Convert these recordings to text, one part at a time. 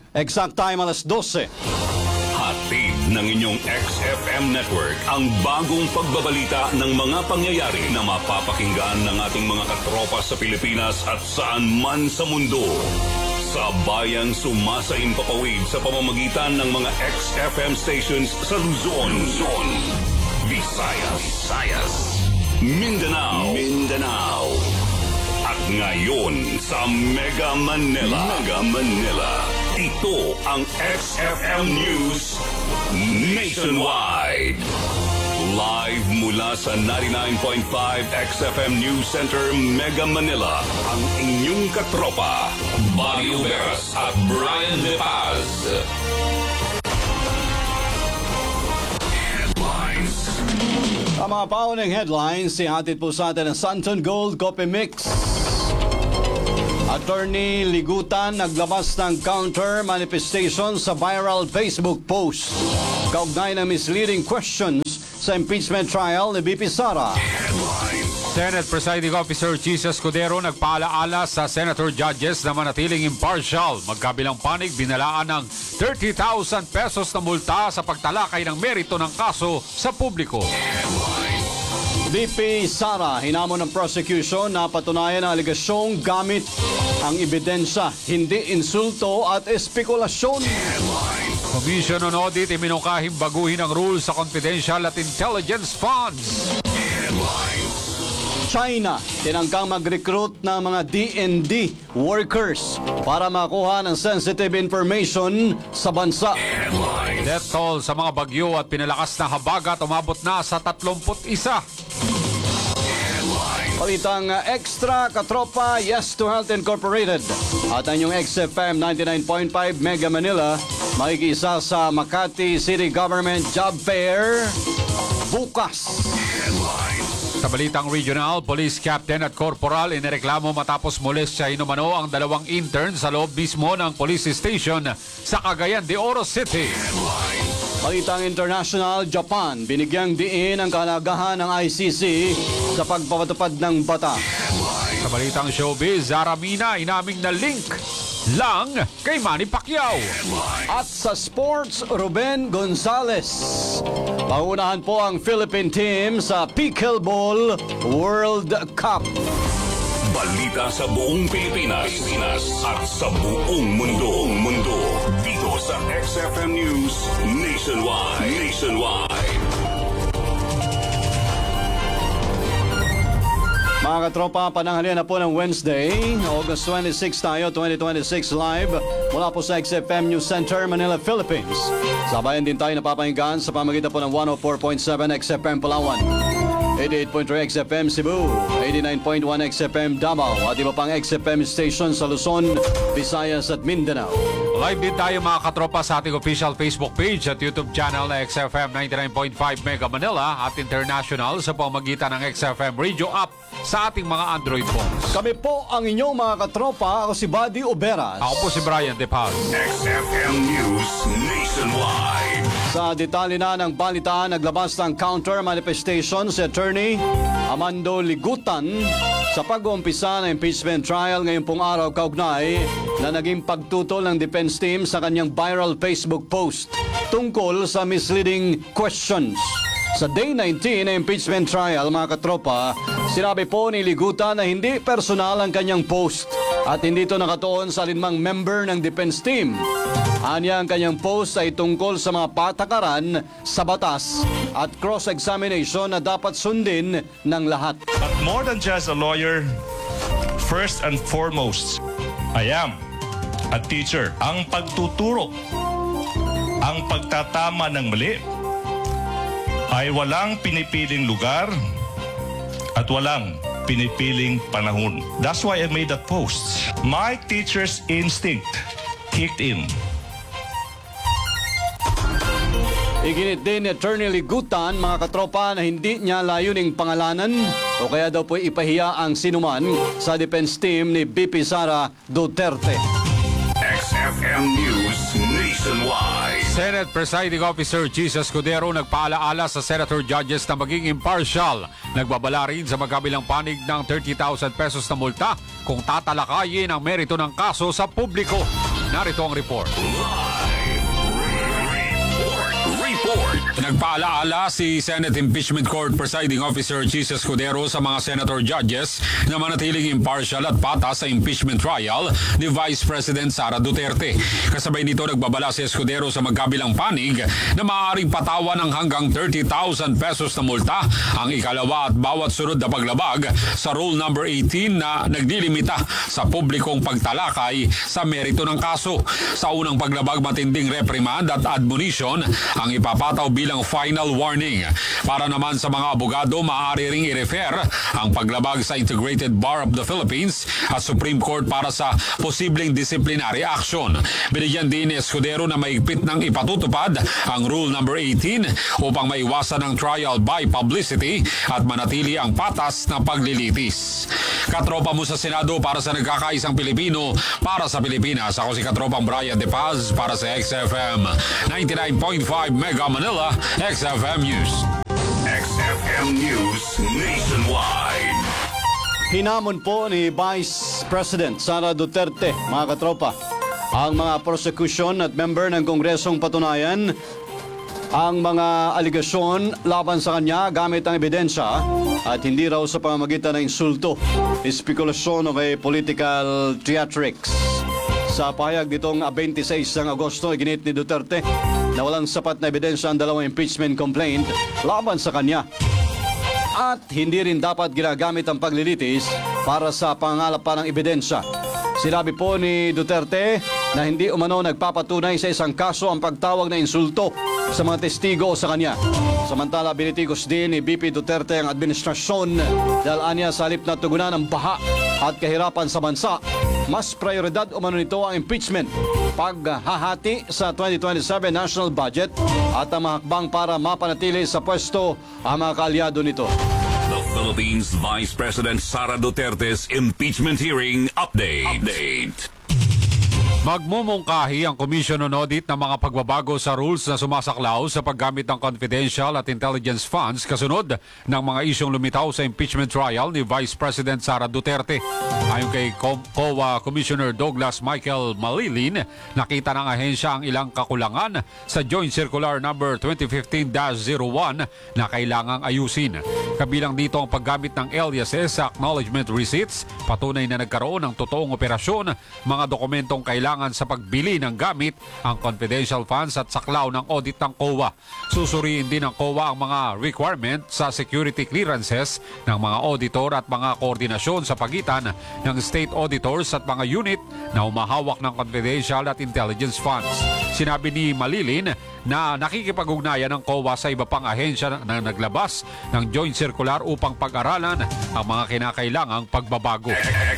Exact time alas 12. Hatid ng inyong XFM Network ang bagong pagbabalita ng mga pangyayari na mapapakinggan ng ating mga katropa sa Pilipinas at saan man sa mundo. Sa bayang sumasaimpapawid sa pamamagitan ng mga XFM stations sa Luzon, Visayas, Mindanao, at ngayon sa Mega Manila. Ito ang XFM News Nationwide. Live mula sa 99.5 XFM News Center, Mega Manila, ang inyong katropa, Bobby Uberas at Brian De Paz. Headlines. Ang mga paunang headlines, ihatid po sa atin ng Santon Gold Coffee Mix. Attorney Ligutan naglabas ng counter manifestation sa viral Facebook post. Kaugnay ng misleading questions sa impeachment trial ni BP Sara. Senate Presiding Officer Jesus Cudero nagpaalaala sa senator judges na manatiling impartial. Magkabilang panig, binalaan ng 30,000 pesos na multa sa pagtalakay ng merito ng kaso sa publiko. BP Sara, hinamon ng prosecution na patunayan ang aligasyong gamit ang ebidensya, hindi insulto at espekulasyon. Commission on Audit iminungkahing baguhin ang rules sa confidential at intelligence funds. China, tinangkang mag-recruit ng mga DND workers para makuha ng sensitive information sa bansa. Death toll sa mga bagyo at pinalakas na habagat umabot na sa 31. Palitang extra katropa, Yes to Health Incorporated at ang inyong XFM 99.5 Mega Manila makikisa sa Makati City Government Job Fair bukas. Sa balitang regional, police captain at corporal inireklamo matapos molestya inumano ang dalawang intern sa loob mismo ng police station sa Cagayan de Oro City. Balitang international, Japan, binigyang diin ang kahalagahan ng ICC sa pagpapatupad ng bata. Sa balitang showbiz, Zara Mina inaming na link lang kay Manny Pacquiao. At sa sports, Ruben Gonzalez. Paunahan po ang Philippine team sa Pickleball World Cup. Balita sa buong Pilipinas at sa buong mundo. Dito sa XFM News Nationwide. Mga katropa, pananghalian na po ng Wednesday, August 26 tayo, 2026 live mula po sa XFM News Center, Manila, Philippines. Sabayan din tayo napapahinggan sa pamagitan po ng 104.7 XFM Palawan, 88.3 XFM Cebu, 89.1 XFM Davao at iba pang XFM station sa Luzon, Visayas at Mindanao. Live din tayo mga katropa sa ating official Facebook page at YouTube channel na XFM 99.5 Mega Manila at international sa pamamagitan ng XFM Radio app sa ating mga Android phones. Kami po ang inyong mga katropa. Ako si Buddy Uberas. Ako po si Brian De Paz. XFM News Nationwide. Sa detalye na ng balitaan, naglabas ng counter manifestation si Attorney Amando Ligutan sa pag-uumpisa ng impeachment trial ngayong pong araw kaugnay na naging pagtutol ng defense team sa kanyang viral Facebook post tungkol sa misleading questions. Sa Day 19 na impeachment trial, mga katropa, sinabi po ni Ligutan na hindi personal ang kanyang post at hindi ito nakatuon sa alinmang member ng defense team. Anya ang kanyang post ay tungkol sa mga patakaran sa batas at cross-examination na dapat sundin ng lahat. But more than just a lawyer, first and foremost, I am a teacher. Ang pagtuturo, ang pagtatama ng mali, ay walang pinipiling lugar at walang pinipiling panahon. That's why I made that post. My teacher's instinct kicked in. Iginit din ni Attorney Ligutan, mga katropa, na hindi niya layuning pangalanan o kaya daw po ipahiya ang sinuman sa defense team ni BP Sara Duterte. XFM XFM News Nationwide. Senate Presiding Officer Jesus Escudero nagpaalaala sa senator judges na maging impartial. Nagbabala rin sa magkabilang panig ng 30,000 pesos na multa kung tatalakayin ang merito ng kaso sa publiko. Narito ang report. Nagpaalaala si Senate Impeachment Court Presiding Officer Jesus Escudero sa mga senator judges na manatiling impartial at patas sa impeachment trial ni Vice President Sara Duterte. Kasabay nito nagbabala si Escudero sa magkabilang panig na maaaring patawan ng hanggang 30,000 pesos na multa ang ikalawa at bawat sunod na paglabag sa Rule No. 18 na nagdilimita sa publikong pagtalakay sa merito ng kaso. Sa unang paglabag, matinding reprimand at admonition ang ipapataw bilang final warning. Para naman sa mga abogado, maaari ring i-refer ang paglabag sa Integrated Bar of the Philippines at Supreme Court para sa posibleng disciplinary action. Binigyan din ni Escudero na maigpit ng ipatutupad ang Rule No. 18 upang maiwasan ang trial by publicity at manatili ang patas na paglilitis. Katropa mo sa Senado para sa nagkakaisang Pilipino para sa Pilipinas. Ako si Katropang Brian De Paz para sa XFM 99.5 Mega Manila, XFM News. XFM News Nationwide. Hinamon po ni Vice President Sara Duterte, mga katropa, ang mga prosecution at member ng Kongresong patunayan ang mga aligasyon laban sa kanya gamit ang ebidensya at hindi raw sa pamamagitan ng insulto, espekulasyon o kay political theatrics. Sa pahayag nitong 26 ng Agosto, iginit ni Duterte na walang sapat na ebidensya ang dalawang impeachment complaint laban sa kanya. At hindi rin dapat ginagamit ang paglilitis para sa pangangalap pa ng ebidensya. Sinabi po ni Duterte na hindi umano nagpapatunay sa isang kaso ang pagtawag na insulto sa mga testigo sa kanya. Samantala, binitigos din ni BP Duterte ang administrasyon dahil anya sa halip na tugunan ng baha at kahirapan sa bansa, mas prioridad umano nito ang impeachment, paghahati sa 2027 national budget at ang mahakbang para mapanatili sa pwesto ang mga kaalyado nito. The Philippines Vice President Sara Duterte's impeachment hearing update. Magmumungkahi ang Commission on Audit ng mga pagbabago sa rules na sumasaklaw sa paggamit ng confidential at intelligence funds kasunod ng mga isyong lumitaw sa impeachment trial ni Vice President Sara Duterte. Ayon kay COA Commissioner Douglas Michael Malilin, nakita ng ahensya ang ilang kakulangan sa Joint Circular No. 2015-01 na kailangang ayusin. Kabilang dito ang paggamit ng LSS sa acknowledgement receipts, patunay na nagkaroon ng totoong operasyon, mga dokumentong kailangan sa pagbili ng gamit, ang confidential funds at saklaw ng audit ng COA. Susuriin din ng COA ang mga requirement sa security clearances ng mga auditor at mga koordinasyon sa pagitan ng state auditors at mga unit na humahawak ng confidential at intelligence funds. Sinabi ni Malilin na nakikipag-ugnayan ng COA sa iba pang ahensya na naglabas ng joint circular upang pag-aralan ang mga kinakailangang pagbabago.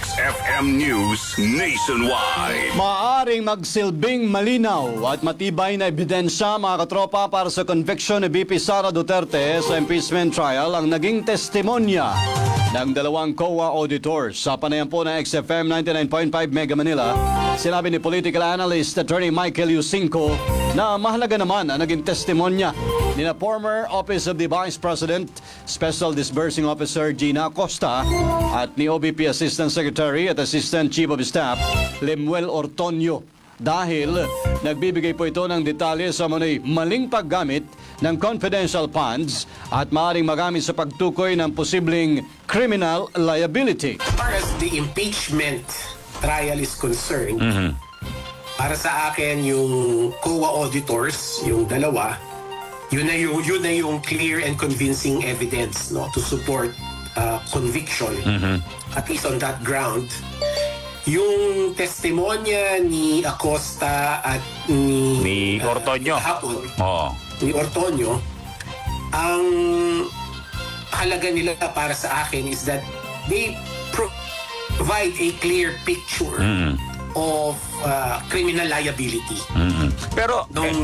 XFM News Nationwide. Maaring magsilbing malinaw at matibay na ebidensya, mga katropa, para sa conviction ni VP Sara Duterte sa impeachment trial ang naging testimonya ng dalawang COA auditors. Sa panayam po ng XFM 99.5 Mega Manila, sinabi ni political analyst Attorney Michael Yusinko na mahalaga naman ang naging testimonya ni na former Office of the Vice President Special Disbursing Officer Gina Acosta at ni OBP Assistant Secretary at Assistant Chief of Staff Lemuel Ortonio, dahil nagbibigay po ito ng detalye sa maling paggamit ng confidential funds at maaaring magamit sa pagtukoy ng posibleng criminal liability. As far as the impeachment trial is concerned, para sa akin yung COA auditors, yung dalawa, yun na yung clear and convincing evidence, no, to support conviction. At least on that ground, yung testimonya ni Acosta at ni Ortonio. Ni Ortonio, ang halaga nila para sa akin is that they provide a clear picture of criminal liability. Pero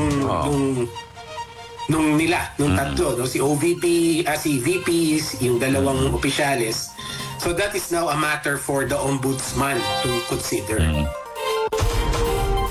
nung tatlo, no, si OVP, si VPs, yung dalawang opisyales. So that is now a matter for the ombudsman to consider.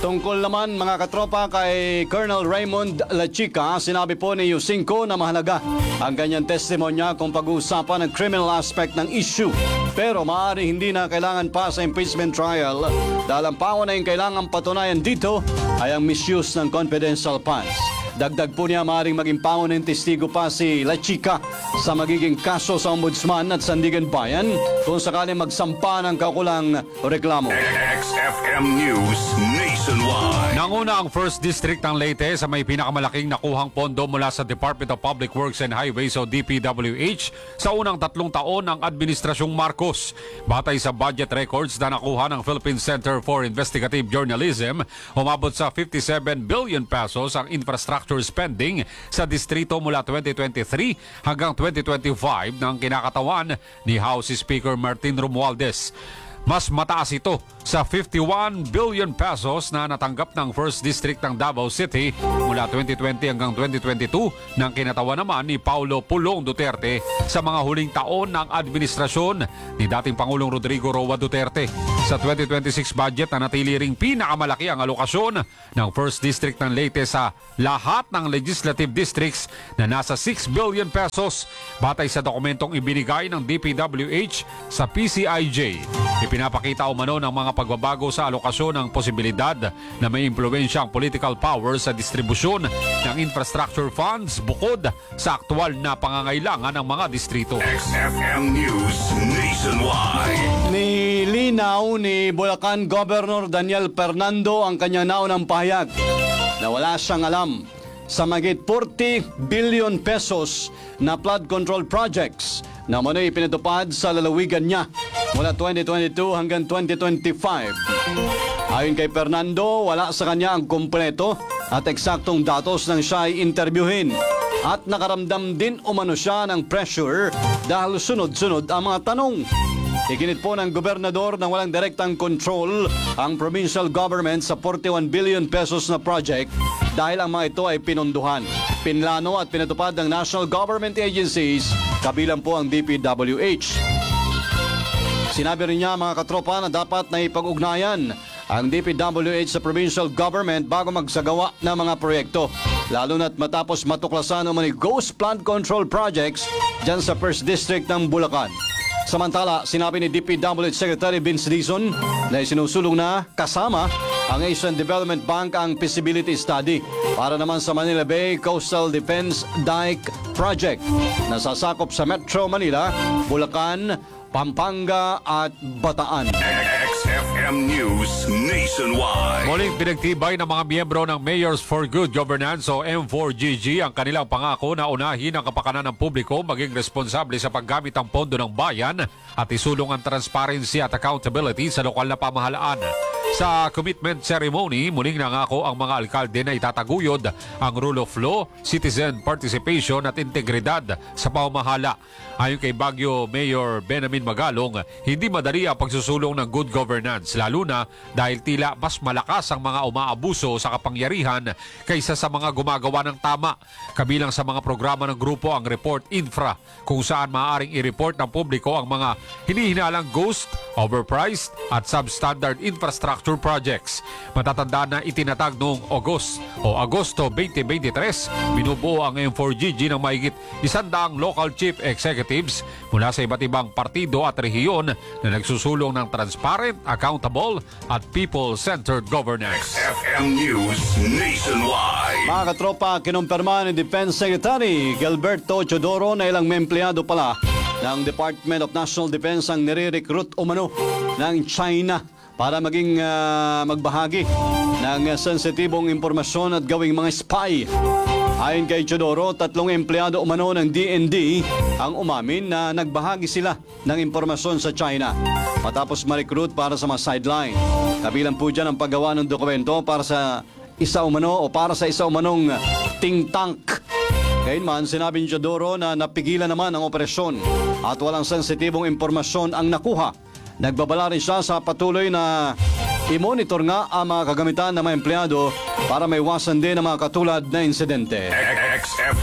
Tungkol naman mga katropa kay Colonel Raymond Lachica, sinabi po ni Yusinko na mahalaga ang kanyang testimonya kung pag-uusapan ang criminal aspect ng issue. Pero maaari hindi na kailangan pa sa impeachment trial dahil ang pango na yung kailangan patunayan dito ay ang misuse ng confidential funds. Dagdag po niya maaaring maging pangunahing testigo pa si Lachica sa magiging kaso sa Ombudsman at Sandigan Bayan kung sakaling magsampa ng kaukulang reklamo. XFM News Nationwide. Nanguna ang First District ng Leyte sa may pinakamalaking nakuhang pondo mula sa Department of Public Works and Highways o DPWH sa unang 3 taon ng Administrasyong Marcos. Batay sa budget records na nakuha ng Philippine Center for Investigative Journalism, umabot sa 57 billion pesos ang infrastructure spending sa distrito mula 2023 hanggang 2025 ng kinakatawan ni House Speaker Martin Romualdez. Mas mataas ito sa 51 billion pesos na natanggap ng First District ng Davao City mula 2020 hanggang 2022 ng kinatawan naman ni Paulo Pulong Duterte sa mga huling taon ng administrasyon ni dating Pangulong Rodrigo Roa Duterte. Sa 2026 budget na natili ring pinakamalaki ang alokasyon ng First District ng Leyte sa lahat ng legislative districts na nasa 6 billion pesos batay sa dokumentong ibinigay ng DPWH sa PCIJ. Ipinapakita umano ng mga pagbabago sa alokasyon ng posibilidad na may impluwensya ang political power sa distribusyon ng infrastructure funds bukod sa aktual na pangangailangan ng mga distrito. XFM News Nationwide. Nilinaw ni Bulacan Governor Daniel Fernando ang kanyang naunang pahayag na wala siyang alam sa magit 40 billion pesos na flood control projects na manoy ipinatupad sa lalawigan niya mula 2022 hanggang 2025. Ayon kay Fernando, wala sa kanya ang kumpleto at eksaktong datos nang siya ay interbyuhin. At nakaramdam din umano siya ng pressure dahil sunod-sunod ang mga tanong. Iginit po ng gobernador na walang direktang control ang provincial government sa 41 billion pesos na project dahil ang mga ito ay pinunduhan, pinlano at pinatupad ng national government agencies, kabilang po ang DPWH. Sinabi rin niya mga katropa na dapat na ipag-ugnayan ang DPWH sa provincial government bago magsagawa ng mga proyekto. Lalo na't matapos matuklasan ang mga ghost flood control projects dyan sa First District ng Bulacan. Samantala, sinabi ni DPWH Secretary Vince Dizon na isinusulong na kasama ang Asian Development Bank ang feasibility study para naman sa Manila Bay Coastal Defense Dike Project na sasakop sa Metro Manila, Bulacan, Pampanga at Bataan. XFM News Nationwide. Muling pinagtibay ng mga miyembro ng Mayors for Good Governance o M4GG ang kanilang pangako na unahin ang kapakanan ng publiko maging responsable sa paggamit ng pondo ng bayan at isulong ang transparency at accountability sa lokal na pamahalaan. Sa commitment ceremony, muling nangako ang mga alkalde na itataguyod ang rule of law, citizen participation at integridad sa pamamahala. Ayon kay Baguio Mayor Benjamin Magalong, hindi madali ang pagsusulong ng good governance, lalo na dahil tila mas malakas ang mga umaabuso sa kapangyarihan kaysa sa mga gumagawa ng tama. Kabilang sa mga programa ng grupo ang Report Infra, kung saan maaaring i-report ng publiko ang mga hinihinalang ghost, overpriced at substandard infrastructure projects. Matatandaan na itinatag noong Agosto 2023, binubuo ang M4GG ng mahigit 100 local chief executives mula sa iba't ibang partido at rehiyon na nagsusulong ng transparent, accountable at people-centered governance. XFM News Nationwide. Mga katropa, kinumpirma ni Defense Secretary Gilberto Chodoro na ilang empleyado pala ng Department of National Defense ang nire-recruit umano ng China para maging magbahagi ng sensitibong impormasyon at gawing mga spy. Ayon kay Chodoro, 3 empleyado umano ng DND ang umamin na nagbahagi sila ng impormasyon sa China matapos ma-recruit para sa mga sideline. Kabilang po dyan ang paggawa ng dokumento para sa isa umanong think tank. Gayunman, sinabi ni Chodoro na napigilan naman ang operasyon at walang sensitibong impormasyon ang nakuha. Nagbabala rin siya sa patuloy na i-monitor nga ang mga kagamitan ng mga empleyado para maiwasan din ang mga katulad na insidente. XFM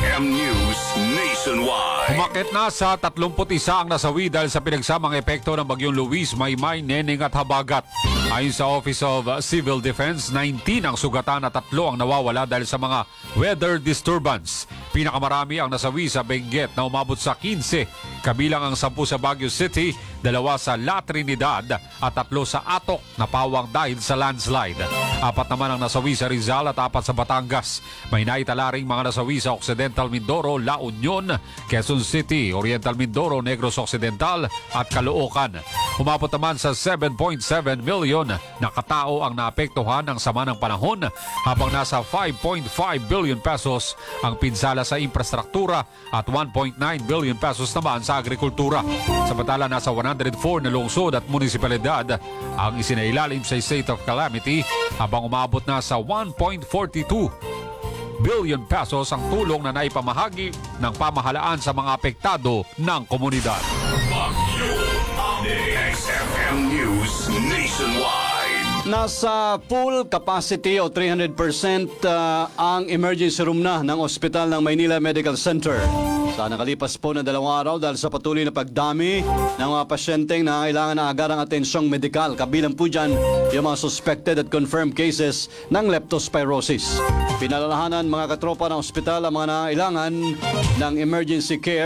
XFM News Nationwide. Umakit na sa 31 ang nasawi dahil sa pinagsamang epekto ng Bagyong Luis, Maymay, Neneng at Habagat. Ayon sa Office of Civil Defense, 19 ang sugatan at 3 ang nawawala dahil sa mga weather disturbance. Pinakamarami ang nasawi sa Benguet na umabot sa 15, kabilang ang 10 sa Baguio City, 2 sa La Trinidad at 3 sa Atok na pawang dahil sa landslide. 4 naman ang nasawi sa Rizal at 4 sa Batangas. May naitala ring mga nasawi sa Occidental Mindoro, La Union, Quezon City, Oriental Mindoro, Negros Occidental at Caloocan. Umabot naman sa 7.7 million na katao ang naapektuhan ng sama ng panahon, habang nasa 5.5 billion pesos ang pinsala sa infrastruktura at 1.9 billion pesos naman sa agrikultura. Samantala, nasa 104 na lungsod at munisipalidad ang isinailalim sa state of calamity, habang umabot na sa 1.42 billion pesos ang tulong na naipamahagi ng pamahalaan sa mga apektado ng komunidad. Bagyo Update. XFM News Nationwide. Nasa full capacity o 300% ang emergency room na ng ospital ng Maynila Medical Center. Sa nakalipas po na 2 araw dahil sa patuloy na pagdami ng mga pasyenteng na kailangan ng agarang atensyong medikal. Kabilang po dyan yung mga suspected at confirmed cases ng leptospirosis. Pinalalahanan mga katropa ng ospital ang mga nangailangan ng emergency care